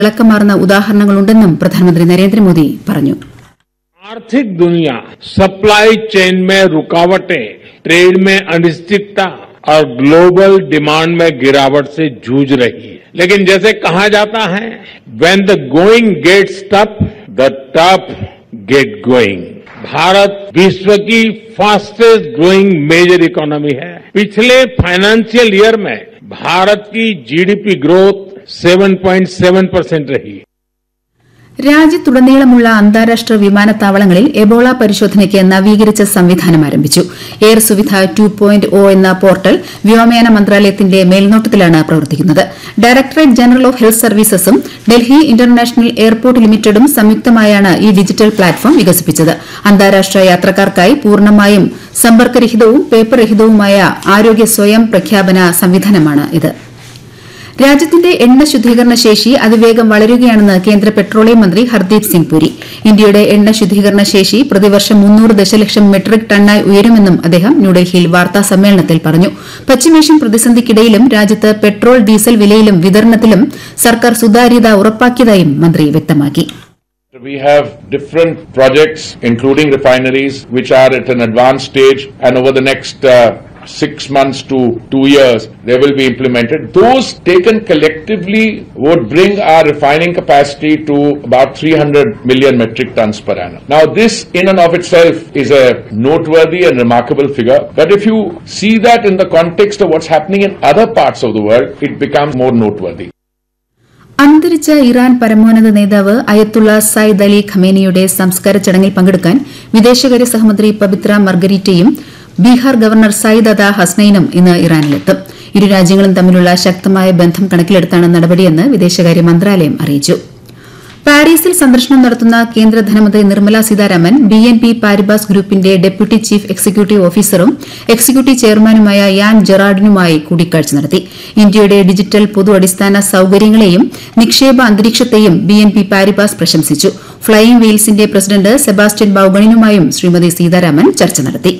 വിളക്കമാർന്ന ഉദാഹരണങ്ങളുണ്ടെന്നും പ്രധാനമന്ത്രി നരേന്ദ്രമോദി പറഞ്ഞു. आर्थिक दुनिया सप्लाई चेन में रुकावटें, ट्रेड में अनिश्चितता और ग्लोबल डिमांड में गिरावट से जूझ रही है. लेकिन जैसे कहा जाता है, when the going gets tough, the tough get going. Bharat विश्व की फास्टेस्ट ग्रोइंग मेजर इकोनॉमी है. पिछले फाइनेंशियल ईयर में भारत की जीडीपी ग्रोथ 7.7% रही. രാജ്യത്തുടനീളമുള്ള അന്താരാഷ്ട്ര വിമാനത്താവളങ്ങളിൽ എബോള പരിശോധനയ്ക്ക് നവീകരിച്ച സംവിധാനം ആരംഭിച്ചു. എയർ സുവിധ 2.0 എന്ന പോർട്ടൽ വ്യോമയാന മന്ത്രാലയത്തിന്റെ മേൽനോട്ടത്തിലാണ് പ്രവർത്തിക്കുന്നത്. Directorate general of health സർവീസസും Delhi international airport ലിമിറ്റഡും സംയുക്തമായാണ് ഈ ഡിജിറ്റൽ പ്ലാറ്റ്ഫോം വികസിപ്പിച്ചത്. അന്താരാഷ്ട്ര യാത്രക്കാർക്കായി പൂർണ്ണമായും സമ്പർക്കരഹിതവും പേപ്പർരഹിതവുമായ ആരോഗ്യ സ്വയം പ്രഖ്യാപന സംവിധാനമാണ് ഇത്. രാജ്യത്തിന്റെ എണ്ണ ശുദ്ധീകരണ ശേഷി അതിവേഗം വളരുകയാണെന്ന് കേന്ദ്ര പെട്രോളിയം മന്ത്രി ഹർദീപ് സിംഗ് പുരി. ഇന്ത്യയുടെ എണ്ണ ശുദ്ധീകരണ ശേഷി പ്രതിവർഷം 300 ദശലക്ഷം മെട്രിക് ടണ്ണായി ഉയരുമെന്നും അദ്ദേഹം ന്യൂഡൽഹിയിൽ വാർത്താ സമ്മേളനത്തിൽ പറഞ്ഞു. പശ്ചിമേഷ്യൻ പ്രതിസന്ധിക്കിടയിലും രാജ്യത്ത് പെട്രോൾ ഡീസൽ വിലയിലും വിതരണത്തിലും സർക്കാർ സുതാര്യത ഉറപ്പാക്കിയതായും മന്ത്രി വ്യക്തമാക്കി. We have different projects, including refineries, which are at an advanced stage, and over the next 6 months to 2 years, they will be implemented. Those taken collectively would bring our refining capacity to about 300 million metric tons per annum. Now, this in and of itself is a noteworthy and remarkable figure, but if you see that in the context of what's happening in other parts of the world, it becomes more noteworthy. അന്തരിച്ച Iran പരമോന്നത നേതാവ് അയത്തുള്ള സയ്യിദ് അലി ഖമേനിയുടെ സംസ്കാര ചടങ്ങിൽ പങ്കെടുക്കാൻ വിദേശകാര്യ സഹമന്ത്രി Pabitra മർഗരീറ്റയും Bihar governor Sayyid അദ ഹസ്നൈനും ഇന്ന് ഇറാനിലെത്തും. ഇരു രാജ്യങ്ങളും തമ്മിലുള്ള ശക്തമായ ബന്ധം കണക്കിലെടുത്താണ് നടപടിയെന്ന് വിദേശകാര്യ മന്ത്രാലയം അറിയിച്ചു. പാരീസിൽ സന്ദർശനം നടത്തുന്ന കേന്ദ്ര ധനമന്ത്രി നിർമ്മല സീതാരാമൻ BNP പാരിബാസ് ഗ്രൂപ്പിന്റെ ഡെപ്യൂട്ടി ചീഫ് എക്സിക്യൂട്ടീവ് ഓഫീസറും എക്സിക്യൂട്ടീവ് ചെയർമാനുമായ യാൻ ജെറാർഡിനുമായി കൂടിക്കാഴ്ച നടത്തി. ഇന്ത്യയുടെ ഡിജിറ്റൽ പൊതു അടിസ്ഥാന സൌകര്യങ്ങളെയും നിക്ഷേപ അന്തരീക്ഷത്തെയും BNP പാരിബാസ് പ്രശംസിച്ചു. Flying വെയിൽസിന്റെ president Sebastian ബൌഗണിനുമായും Shrimati Sitharaman ചർച്ച നടത്തി.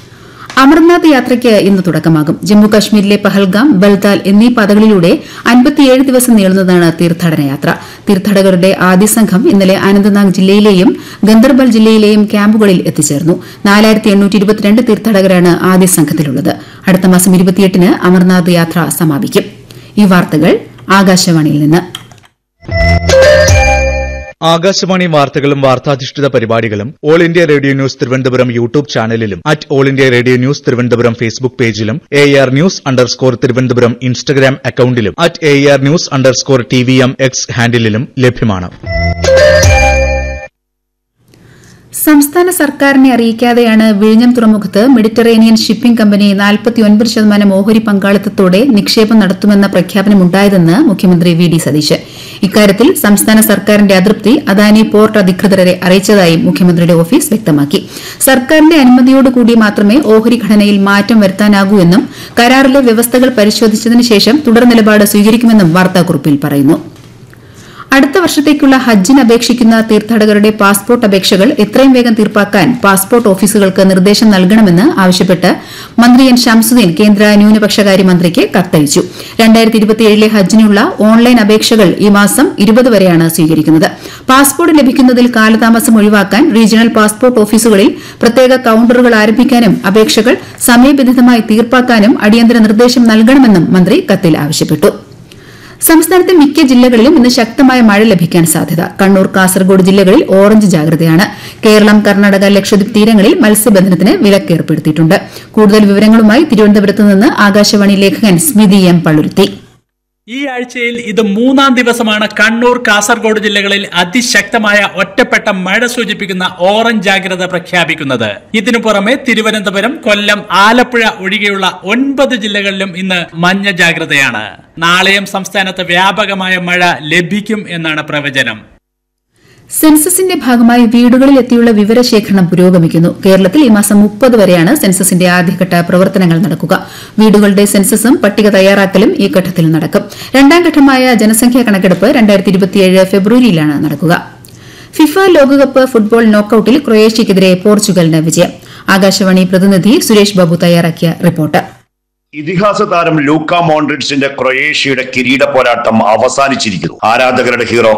അമർനാഥ് യാത്രയ്ക്ക് ഇന്ന് തുടക്കമാകും. ജമ്മുകശ്മീരിലെ പഹൽഗാം, ബൽതാൽ എന്നീ പാതകളിലൂടെ 57 ദിവസം നീളുന്നതാണ് തീർത്ഥാടന യാത്ര. തീർത്ഥാടകരുടെ ആദ്യ സംഘം ഇന്നലെ അനന്ത്നാഗ് ജില്ലയിലെയും ഗന്ദർബൽ ജില്ലയിലെയും ക്യാമ്പുകളിൽ എത്തിച്ചേർന്നു. 4822 തീർത്ഥാടകരാണ് ആദ്യ സംഘത്തിലുള്ളത്. അടുത്ത മാസം 28-ന് അമർനാഥ് യാത്ര സമാപിക്കും. ഈ വാർത്തകൾ ആകാശവാണിയിൽ നിന്ന്. ആകാശവാണി വാർത്തകളും വാർത്താധിഷ്ഠിത പരിപാടികളും all India radio news Thiruvananthapuram YouTube ചാനലിലും all India radio news Thiruvananthapuram Facebook പേജിലും AR News_ തിരുവനന്തപുരം ഇൻസ്റ്റഗ്രാം അക്കൌണ്ടിലും AR News_TVM X ഹാൻഡിലും ലഭ്യമാണ്. സംസ്ഥാന സർക്കാരിനെ അറിയിക്കാതെയാണ് വിഴിഞ്ഞം തുറമുഖത്ത് മെഡിറ്ററേനിയൻ ഷിപ്പിംഗ് കമ്പനി 49% ഓഹരി പങ്കാളിത്തത്തോടെ നിക്ഷേപം നടത്തുമെന്ന പ്രഖ്യാപനമുണ്ടായതെന്ന് മുഖ്യമന്ത്രി VD സതീശൻ. ഇക്കാര്യത്തിൽ സംസ്ഥാന സർക്കാരിന്റെ അതൃപ്തി അദാനി പോർട്ട് അധികൃതരെ അറിയിച്ചതായും മുഖ്യമന്ത്രിയുടെ ഓഫീസ് വ്യക്തമാക്കി. സർക്കാരിന്റെ അനുമതിയോടുകൂടി മാത്രമേ ഓഹരി ഘടനയിൽ മാറ്റം വരുത്താനാകൂ എന്നും കരാറിലെ വ്യവസ്ഥകൾ പരിശോധിച്ചതിന് ശേഷം തുടർ നിലപാട് സ്വീകരിക്കുമെന്നും വാർത്താക്കുറിപ്പിൽ പറയുന്നു. അടുത്ത വർഷത്തേക്കുള്ള ഹജ്ജിന് അപേക്ഷിക്കുന്ന തീർത്ഥാടകരുടെ പാസ്പോർട്ട് അപേക്ഷകൾ എത്രയും വേഗം തീർപ്പാക്കാൻ പാസ്പോർട്ട് ഓഫീസുകൾക്ക് നിർദ്ദേശം നൽകണമെന്ന് ആവശ്യപ്പെട്ട് മന്ത്രി എൻ ശംസുദ്ദീൻ കേന്ദ്ര ന്യൂനപക്ഷകാര്യ മന്ത്രിക്ക് കത്തയച്ചു. 2027 ഹജ്ജിനുള്ള ഓൺലൈൻ അപേക്ഷകൾ ഈ മാസം 20 വരെയാണ് സ്വീകരിക്കുന്നത്. പാസ്പോർട്ട് ലഭിക്കുന്നതിൽ കാലതാമസം ഒഴിവാക്കാൻ റീജിയണൽ പാസ്പോർട്ട് ഓഫീസുകളിൽ പ്രത്യേക കൌണ്ടറുകൾ ആരംഭിക്കാനും അപേക്ഷകൾ സമയബന്ധിതമായി തീർപ്പാക്കാനും അടിയന്തര നിർദ്ദേശം നൽകണമെന്നും മന്ത്രി കത്തിൽ ആവശ്യപ്പെട്ടു. സംസ്ഥാനത്തെ മിക്ക ജില്ലകളിലും ഇന്ന് ശക്തമായ മഴ ലഭിക്കാൻ സാധ്യത. കണ്ണൂർ, കാസർഗോഡ് ജില്ലകളിൽ ഓറഞ്ച് ജാഗ്രതയാണ്. കേരളം, കർണാടക, ലക്ഷദ്വീപ് തീരങ്ങളിൽ മത്സ്യബന്ധനത്തിന് വിലക്ക് ഏർപ്പെടുത്തിയിട്ടുണ്ട്. കൂടുതൽ വിവരങ്ങളുമായി തിരുവനന്തപുരത്ത് നിന്ന് ആകാശവാണി ലേഖകൻ സ്മിതി M. പള്ളുരുത്തി. ഈ ആഴ്ചയിൽ ഇത് 3-ാം ദിവസമാണ് കണ്ണൂർ, കാസർഗോഡ് ജില്ലകളിൽ അതിശക്തമായ ഒറ്റപ്പെട്ട മഴ സൂചിപ്പിക്കുന്ന ഓറഞ്ച് ജാഗ്രത പ്രഖ്യാപിക്കുന്നത്. ഇതിനു പുറമെ തിരുവനന്തപുരം, കൊല്ലം, ആലപ്പുഴ ഒഴികെയുള്ള 9 ജില്ലകളിലും ഇന്ന് മഞ്ഞ ജാഗ്രതയാണ്. നാളെയും സംസ്ഥാനത്ത് വ്യാപകമായ മഴ ലഭിക്കും എന്നാണ് പ്രവചനം. സെൻസസിന്റെ ഭാഗമായി വീടുകളിൽ എത്തിയുള്ള വിവരശേഖരണം പുരോഗമിക്കുന്നു. കേരളത്തിൽ ഈ മാസം 30 വരെയാണ് സെൻസസിന്റെ ആദ്യഘട്ട പ്രവർത്തനങ്ങൾ നടക്കുക. വീടുകളുടെ സെൻസസും പട്ടിക തയ്യാറാക്കലും ഈ ഘട്ടത്തിൽ നടക്കും. രണ്ടാം ഘട്ടമായ ജനസംഖ്യാ കണക്കെടുപ്പ് 2027 ഫെബ്രുവരിയിലാണ് നടക്കുക. ഫിഫ ലോകകപ്പ് ഫുട്ബോൾ നോക്കൌട്ടിൽ ക്രൊയേഷ്യയ്ക്കെതിരെ പോർച്ചുഗലിന് വിജയം. ആകാശവാണി പ്രതിനിധി സുരേഷ് ബാബു തയ്യാറാക്കിയ റിപ്പോർട്ട്. ഇതിഹാസ താരം ലൂക്ക മോൺട്രിച്ചിന്റെ ക്രൊയേഷ്യയുടെ കിരീട പോരാട്ടം അവസാനിച്ചിരിക്കുന്നു. ആരാധകരുടെ ഹീറോ